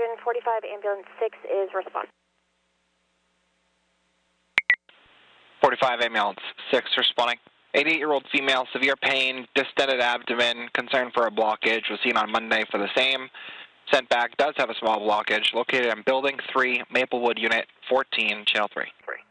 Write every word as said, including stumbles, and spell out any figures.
forty-five, ambulance six is responding. forty-five, ambulance six responding. eighty-eight-year-old female, severe pain, distended abdomen, concern for a blockage, was seen on Monday for the same. Sent back, does have a small blockage, located in Building three, Maplewood Unit fourteen, Channel three.